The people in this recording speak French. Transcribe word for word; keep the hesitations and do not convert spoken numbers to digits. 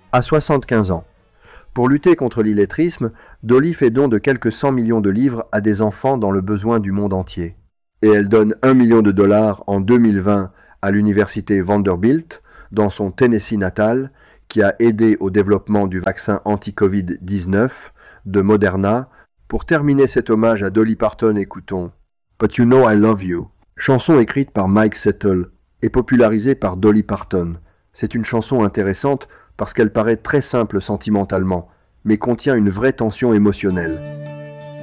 à soixante-quinze ans. Pour lutter contre l'illettrisme, Dolly fait don de quelques cent millions de livres à des enfants dans le besoin du monde entier. Et elle donne un million de dollars en deux mille vingt à l'université Vanderbilt, dans son Tennessee natal, qui a aidé au développement du vaccin anti-covid dix-neuf de Moderna. Pour terminer cet hommage à Dolly Parton, écoutons But You Know I Love You, chanson écrite par Mike Settle et popularisée par Dolly Parton. C'est une chanson intéressante parce qu'elle paraît très simple sentimentalement, mais contient une vraie tension émotionnelle.